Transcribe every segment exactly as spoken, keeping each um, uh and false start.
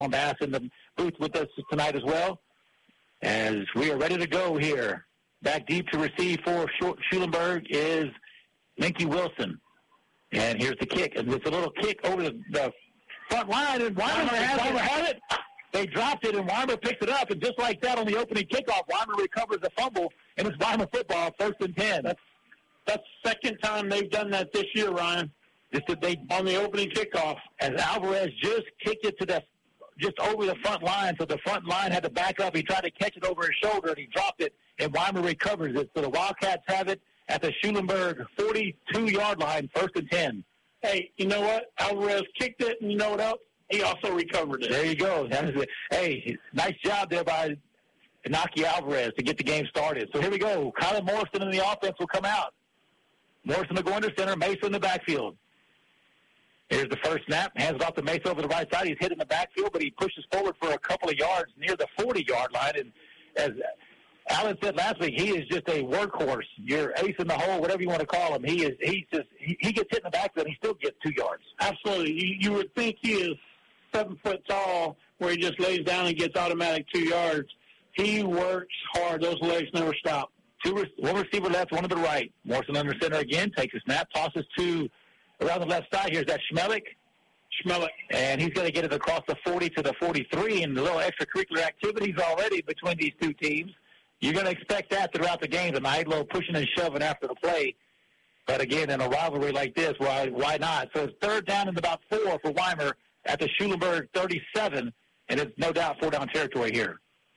Bass in the booth with us tonight as well, as we are ready to go here. Back deep to receive for Schulenburg is Linky Wilson. And here's the kick. And it's a little kick over the, the front line, and Weimer has, Weimer has it. They dropped it, and Weimer picks it up, and just like that on the opening kickoff, Weimer recovers the fumble, and it's Weimer football, first and ten. That's that's the second time they've done that this year, Ryan. Just that they on the opening kickoff, as Alvarez just kicked it to the just over the front line, so the front line had to back up. He tried to catch it over his shoulder, and he dropped it, and Weimer recovers it. So the Wildcats have it at the Schulenburg forty-two-yard line, first and ten. Hey, you know what? Alvarez kicked it, and you know what else? He also recovered it. There you go. That is it. Hey, nice job there by Inaki Alvarez to get the game started. So here we go. Kylan Morrison in the offense will come out. Morrison will go into center, Mesa in the backfield. Here's the first snap. Hands it off to Mesa over the right side. He's hit in the backfield, but he pushes forward for a couple of yards near the forty-yard line. And as Alan said last week, he is just a workhorse. Your ace in the hole, whatever you want to call him. He is. He's just. He, he gets hit in the backfield, and he still gets two yards. Absolutely. You, you would think he is seven foot tall, where he just lays down and gets automatic two yards. He works hard. Those legs never stop. Two, one receiver left, one to the right. Morrison under center again. Takes a snap, tosses to around the left side. Here's that Schmelik. Schmelik. And he's going to get it across the forty to the forty-three, and a little extracurricular activities already between these two teams. You're going to expect that throughout the game tonight, a little pushing and shoving after the play. But again, in a rivalry like this, why why not? So it's third down and about four for Weimer at the Schulenburg thirty-seven, and it's no doubt four-down territory here.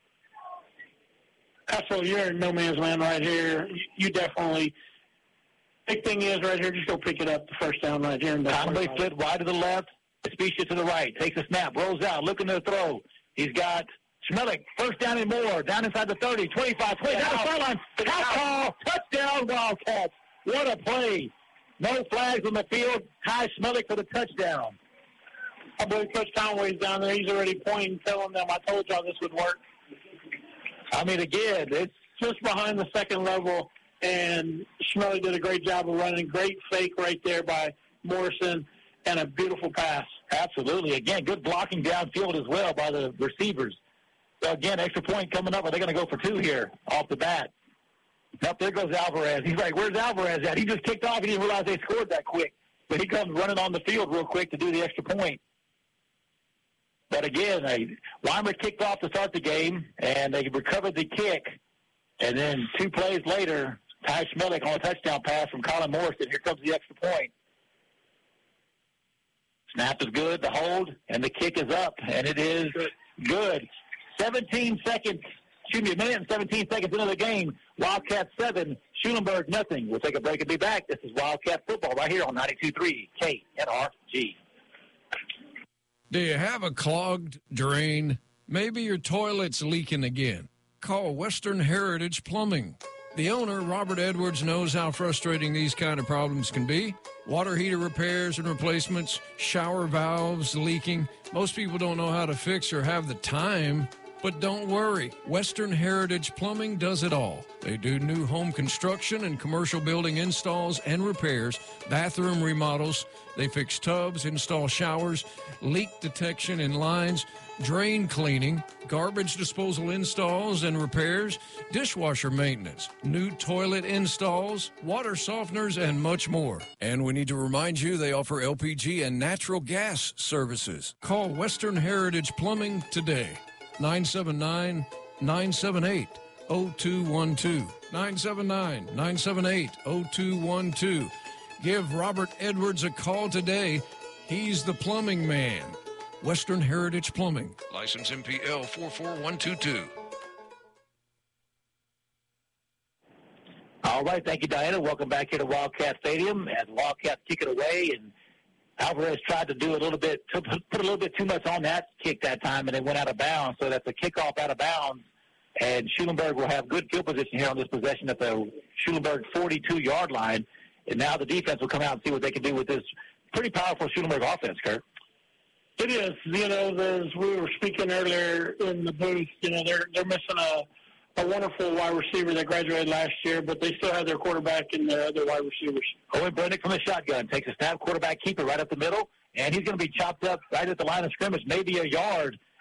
Absolutely, you're in no man's land right here. You definitely – big thing is right here, just go pick it up, the first down right here. Conway split wide to the left, Especia to the right, takes a snap, rolls out, looking to throw. He's got Schmelik, first down and more, down inside the thirty, twenty-five, twenty, down the sideline, house call, touchdown Wildcats. What a play. No flags on the field. Ty Schmelik for the touchdown. I believe Coach Conway's down there. He's already pointing, telling them, I told y'all this would work. I mean, again, it's just behind the second level, and Schmelik did a great job of running. Great fake right there by Morrison, and a beautiful pass. Absolutely. Again, good blocking downfield as well by the receivers. So, again, extra point coming up. Are they going to go for two here off the bat? Nope, there goes Alvarez. He's like, where's Alvarez at? He just kicked off. He didn't realize they scored that quick. But he comes running on the field real quick to do the extra point. But again, uh, Weimer kicked off to start the game, and they recovered the kick. And then two plays later, Ty Schmelik on a touchdown pass from Colin Morrison. Here comes the extra point. Snap is good, the hold, and the kick is up, and it is good. seventeen seconds, excuse me, a minute and seventeen seconds into the game. Wildcat seven, Schulenburg nothing. We'll take a break and be back. This is Wildcat football right here on ninety-two point three K N R G. Do you have a clogged drain? Maybe your toilet's leaking again. Call Western Heritage Plumbing. The owner, Robert Edwards, knows how frustrating these kind of problems can be. Water heater repairs and replacements, shower valves leaking. Most people don't know how to fix or have the time. But don't worry, Western Heritage Plumbing does it all. They do new home construction and commercial building installs and repairs, bathroom remodels. They fix tubs, install showers, leak detection in lines, drain cleaning, garbage disposal installs and repairs, dishwasher maintenance, new toilet installs, water softeners, and much more. And we need to remind you they offer L P G and natural gas services. Call Western Heritage Plumbing today. nine seven nine, nine seven eight, zero two one two. nine seven nine, nine seven eight, zero two one two. Give Robert Edwards a call today. He's the plumbing man. Western Heritage Plumbing. License M P L four four one two two. All right, thank you, Diana. Welcome back here to Wildcat Stadium as Wildcats kick it away, and Alvarez tried to do a little bit, to put a little bit too much on that kick that time, and it went out of bounds. So that's a kickoff out of bounds, and Schulenburg will have good field position here on this possession at the Schulenburg forty-two-yard line. And now the defense will come out and see what they can do with this pretty powerful Schulenburg offense, Kurt. It is. You know, as we were speaking earlier in the booth, you know, they're they're missing a, a wonderful wide receiver that graduated last year, but they still have their quarterback and their other wide receivers. Owen Brennick from the shotgun takes a snap, quarterback keeper right up the middle, and he's going to be chopped up right at the line of scrimmage, maybe a yard